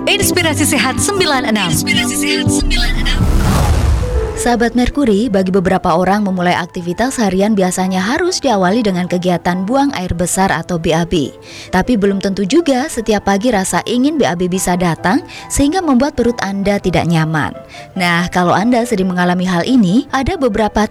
Inspirasi Sehat 96. Sahabat Merkuri, bagi beberapa orang memulai aktivitas harian biasanya harus diawali dengan kegiatan buang air besar atau BAB. Tapi belum tentu juga setiap pagi rasa ingin BAB bisa datang sehingga membuat perut Anda tidak nyaman. Nah, kalau Anda sering mengalami hal ini, ada beberapa